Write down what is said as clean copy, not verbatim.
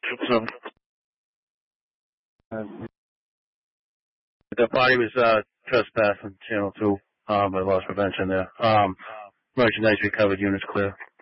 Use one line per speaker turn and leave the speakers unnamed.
So the party was trespassing, channel 2, by loss prevention there. Merchandise recovered, units clear.